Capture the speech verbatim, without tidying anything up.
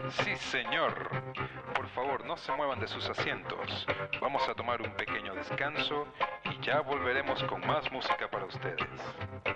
Sí, señor. Por favor, no se muevan de sus asientos. Vamos a tomar un pequeño descanso y ya volveremos con más música para ustedes.